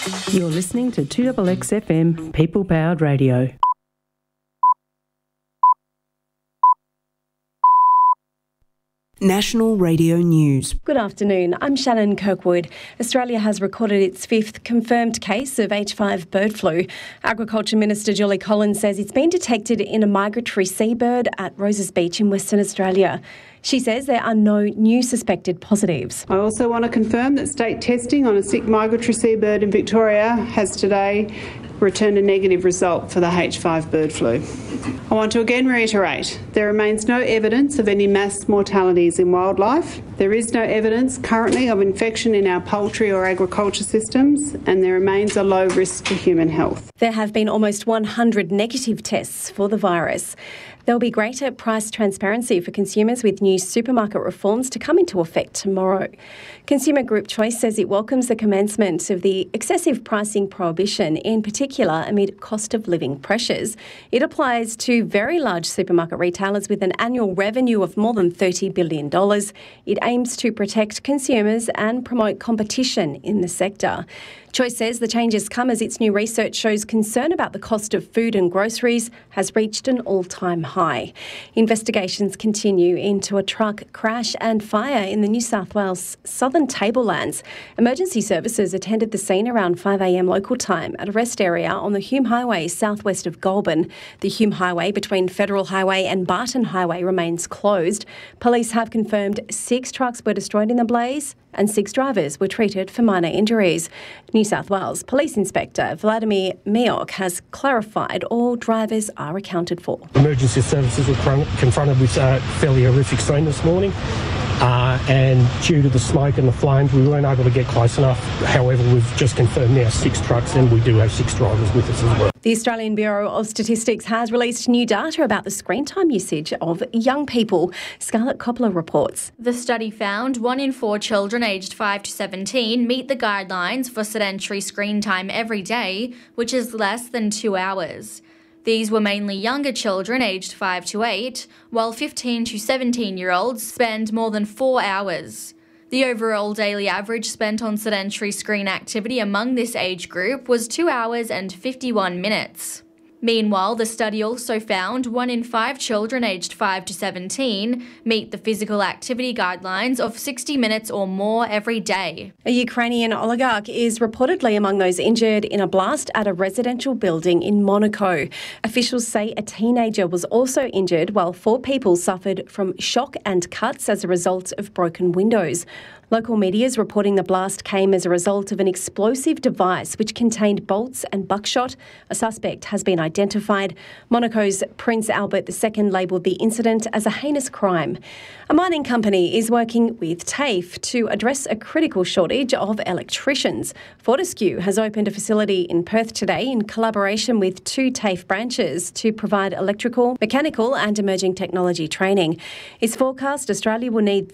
You're listening to 2XX FM, People Powered Radio. National Radio News. Good afternoon, I'm Shannon Kirkwood. Australia has recorded its 5th confirmed case of H5 bird flu. Agriculture Minister Julie Collins says it's been detected in a migratory seabird at Roses Beach in Western Australia. She says there are no new suspected positives. I also want to confirm that state testing on a sick migratory seabird in Victoria has today returned a negative result for the H5 bird flu. I want to again reiterate, there remains no evidence of any mass mortalities in wildlife. There is no evidence currently of infection in our poultry or agriculture systems, and there remains a low risk to human health. There have been almost 100 negative tests for the virus. There will be greater price transparency for consumers with new supermarket reforms to come into effect tomorrow. Consumer Group Choice says it welcomes the commencement of the excessive pricing prohibition, in particular amid cost of living pressures. It applies to very large supermarket retailers with an annual revenue of more than $30 billion. It aims to protect consumers and promote competition in the sector. Choice says the changes come as its new research shows concern about the cost of food and groceries has reached an all-time high. Investigations continue into a truck crash and fire in the New South Wales Southern Tablelands. Emergency services attended the scene around 5 a.m. local time at a rest area on the Hume Highway southwest of Goulburn. The Hume Highway between Federal Highway and Barton Highway remains closed. Police have confirmed 6 trucks were destroyed in the blaze and 6 drivers were treated for minor injuries. New South Wales Police Inspector Vladimir Miok has clarified all drivers are accounted for. Emergency services were confronted with a fairly horrific scene this morning. And due to the smoke and the flames, we weren't able to get close enough. However, we've just confirmed now 6 trucks and we do have 6 drivers with us as well. The Australian Bureau of Statistics has released new data about the screen time usage of young people. Scarlett Coppola reports. The study found 1 in 4 children aged 5 to 17 meet the guidelines for sedentary screen time every day, which is less than 2 hours. These were mainly younger children aged 5 to 8, while 15 to 17-year-olds spend more than 4 hours. The overall daily average spent on sedentary screen activity among this age group was 2 hours and 51 minutes. Meanwhile, the study also found 1 in 5 children aged 5 to 17 meet the physical activity guidelines of 60 minutes or more every day. A Ukrainian oligarch is reportedly among those injured in a blast at a residential building in Monaco. Officials say a teenager was also injured while 4 people suffered from shock and cuts as a result of broken windows. Local media is reporting the blast came as a result of an explosive device which contained bolts and buckshot. A suspect has been identified. Monaco's Prince Albert II labelled the incident as a heinous crime. A mining company is working with TAFE to address a critical shortage of electricians. Fortescue has opened a facility in Perth today in collaboration with 2 TAFE branches to provide electrical, mechanical and emerging technology training. It's forecast Australia will need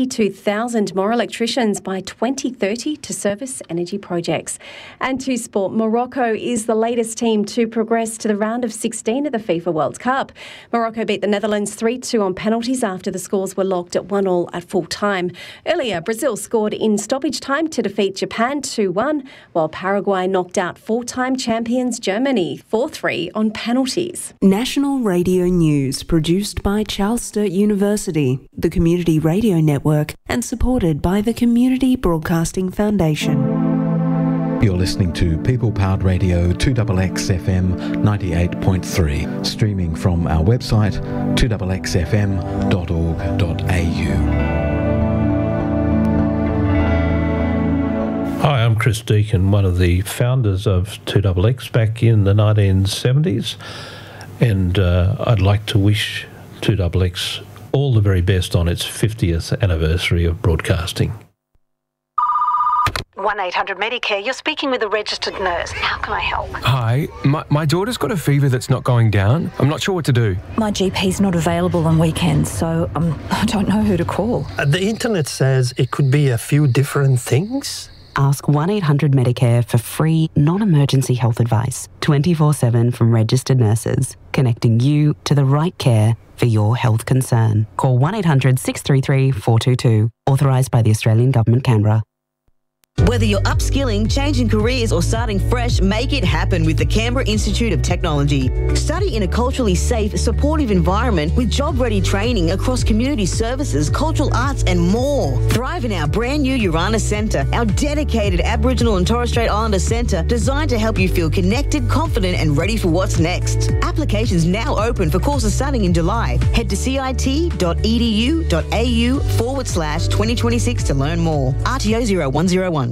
32,000 more electricians by 2030 to service energy projects. And to sport, Morocco is the latest team to progress to the round of 16 of the FIFA World Cup. Morocco beat the Netherlands 3-2 on penalties after the scores were locked at 1-1 at full time. Earlier, Brazil scored in stoppage time to defeat Japan 2-1, while Paraguay knocked out 4-time champions Germany 4-3 on penalties. National Radio News, produced by Charles Sturt University, the Community Radio Network, and supported by the Community Broadcasting Foundation. You're listening to People Powered Radio 2XX FM 98.3, streaming from our website 2xfm.org.au. Hi, I'm Chris Deacon, one of the founders of 2XX back in the 1970s, and I'd like to wish 2XX all the very best on its 50th anniversary of broadcasting. 1-800-Medicare, you're speaking with a registered nurse. How can I help? Hi, my daughter's got a fever that's not going down. I'm not sure what to do. My GP's not available on weekends, so I don't know who to call. The internet says it could be a few different things. Ask 1-800-Medicare for free, non-emergency health advice, 24/7 from registered nurses, connecting you to the right care for your health concern. Call 1-800-633-422, authorised by the Australian Government, Canberra. Whether you're upskilling, changing careers or starting fresh, make it happen with the Canberra Institute of Technology. Study in a culturally safe, supportive environment with job-ready training across community services, cultural arts and more. Thrive in our brand new Uranus Centre, our dedicated Aboriginal and Torres Strait Islander centre designed to help you feel connected, confident and ready for what's next. Applications now open for courses starting in July. Head to cit.edu.au/2026 to learn more. RTO 0101.